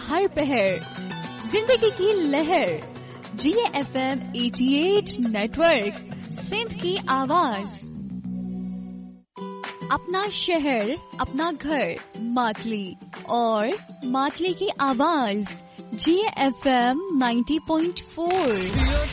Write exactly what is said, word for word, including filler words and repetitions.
हर पहर जिंदगी की लहर। जिए एफ एम अठासी नेटवर्क, सिंध की आवाज। अपना शहर, अपना घर, मातली और मातली की आवाज। जिए एफ एम नब्बे पॉइंट चार।